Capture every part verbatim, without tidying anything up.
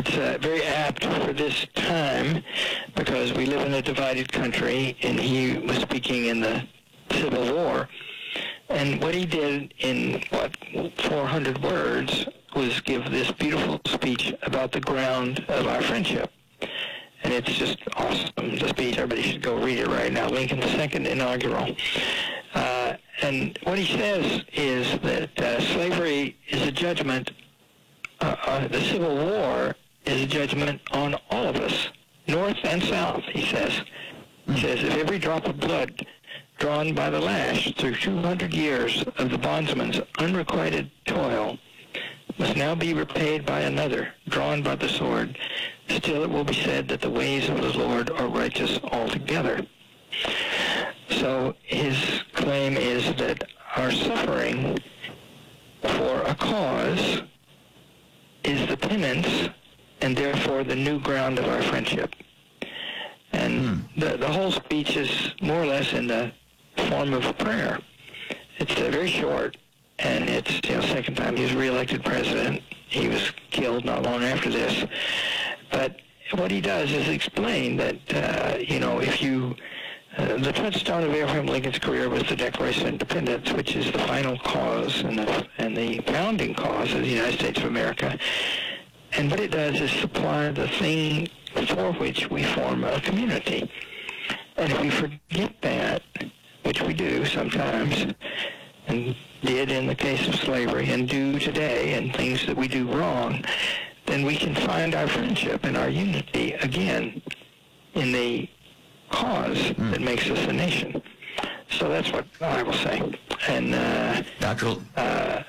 it's uh, very apt for this time because we live in a divided country, and he was speaking in the Civil War. And what he did in, what, four hundred words was give this beautiful speech about the ground of our friendship. And it's just awesome, the speech. Everybody should go read it right now. Lincoln's second inaugural. Uh, and what he says is that uh, slavery is a judgment. Uh, uh, the Civil War is a judgment on all of us, North and South, he says. He says, if every drop of blood drawn by the lash through two hundred years of the bondsman's unrequited toil must now be repaid by another, drawn by the sword, still it will be said that the ways of the Lord are righteous altogether. So his claim is that our suffering for a cause is the penance and therefore the new ground of our friendship. And mm. the, the whole speech is more or less in the form of a prayer. It's uh, very short, and it's, you know, second time he was reelected president. He was killed not long after this. But what he does is explain that, uh, you know, if you, uh, the touchstone of Abraham Lincoln's career was the Declaration of Independence, which is the final cause and the, and the founding cause of the United States of America. And what it does is supply the thing for which we form a community. And if we forget that, which we do sometimes, and did in the case of slavery, and do today, and things that we do wrong, then we can find our friendship and our unity again in the cause mm. that makes us a nation. So that's what I will say. And uh, Doctor Uh,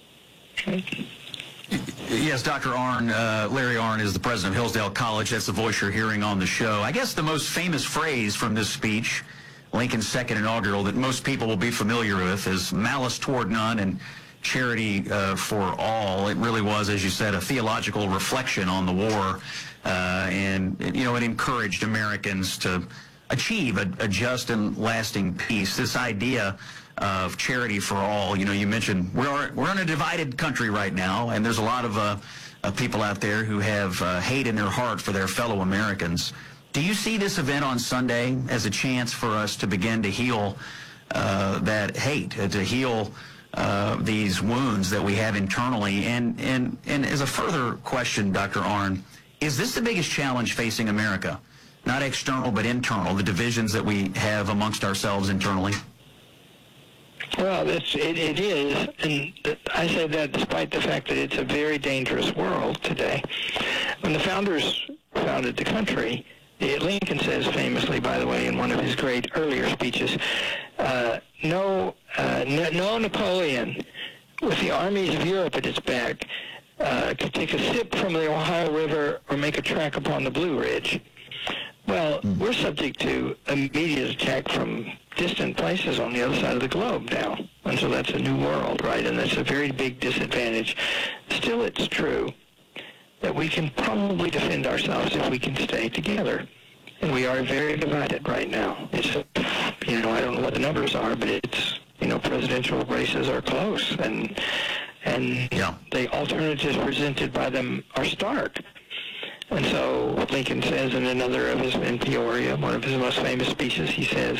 Yes, Doctor Arnn, uh, Larry Arnn is the president of Hillsdale College. That's the voice you're hearing on the show. I guess the most famous phrase from this speech, Lincoln's second inaugural, that most people will be familiar with is malice toward none and charity uh, for all. It really was, as you said, a theological reflection on the war, uh, and, you know, it encouraged Americans to achieve a, a just and lasting peace. This idea of charity for all. You know, you mentioned we're we're in a divided country right now, and there's a lot of uh, uh, people out there who have uh, hate in their heart for their fellow Americans. Do you see this event on Sunday as a chance for us to begin to heal uh, that hate, uh, to heal uh, these wounds that we have internally? And and and as a further question, Doctor Arnn, is this the biggest challenge facing America? Not external, but internal, the divisions that we have amongst ourselves internally? Well, it's, it, it is, and I say that despite the fact that it's a very dangerous world today. When the founders founded the country, Lincoln says famously, by the way, in one of his great earlier speeches, uh, no, uh, no Napoleon with the armies of Europe at its back uh, could take a sip from the Ohio River or make a track upon the Blue Ridge. Well, we're subject to immediate attack from distant places on the other side of the globe now. And so that's a new world, right? And that's a very big disadvantage. Still, it's true that we can probably defend ourselves if we can stay together. And we are very divided right now. It's, you know, I don't know what the numbers are, but it's, you know, presidential races are close. And, and yeah. the alternatives presented by them are stark. And so Lincoln says in another of his, in Peoria, one of his most famous speeches, he says,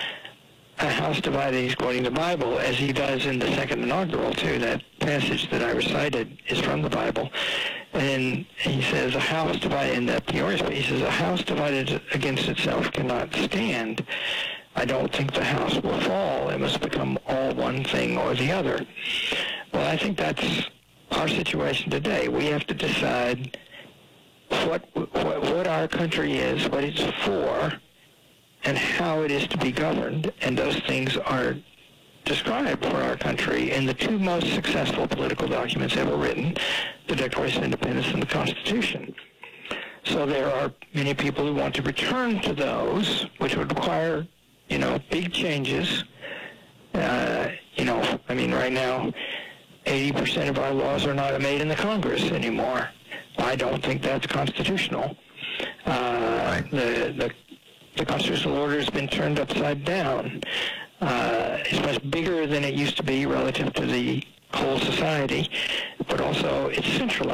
a house divided, he's quoting the Bible, as he does in the second inaugural, too. That passage that I recited is from the Bible. And he says, a house divided, in the Peoria speech, he says, a house divided against itself cannot stand. I don't think the house will fall. It must become all one thing or the other. Well, I think that's our situation today. We have to decide What, what what our country is, what it's for, and how it is to be governed. And those things are described for our country in the two most successful political documents ever written, the Declaration of Independence and the Constitution. So there are many people who want to return to those, which would require, you know, big changes. Uh, you know, I mean, right now, eighty percent of our laws are not made in the Congress anymore. I don't think that's constitutional. Uh, right. the, the the constitutional order has been turned upside down. Uh, it's much bigger than it used to be relative to the whole society, but also it's centralized.